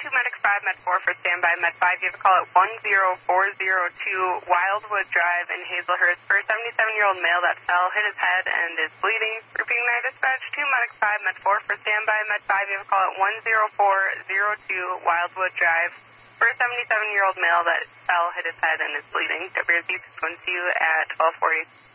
Medic 5, Med 4 for standby. Med 5, you have a call at 10402 Wildwood Drive in Hazelhurst for a 77-year-old male that fell, hit his head, and is bleeding. Repeating that dispatch, 2 Medic 5, Med 4 for standby. Med 5, you have a call at 10402 Wildwood Drive for a 77-year-old male that fell, hit his head, and is bleeding. WRZ 612 at 1240.